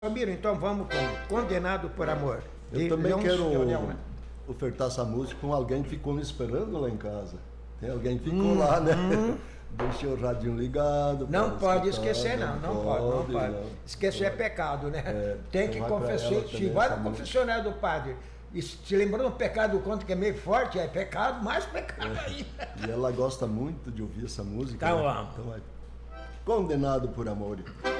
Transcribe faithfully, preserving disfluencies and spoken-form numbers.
Ramiro, então vamos com Condenado por Amor. Eu também quero ofertar essa música com alguém que ficou me esperando lá em casa. Tem alguém que ficou hum, lá, né? Hum. Deixou o radinho ligado. Não pode esquecer, não. Não, não pode, não pode. Não. Esquecer é pecado, né? É, Tem que confessar. Se vai no confessionário do padre e se lembrou um pecado do conto que é meio forte, é pecado, mais pecado é. ainda. E ela gosta muito de ouvir essa música. Então, né? Então é Condenado por Amor.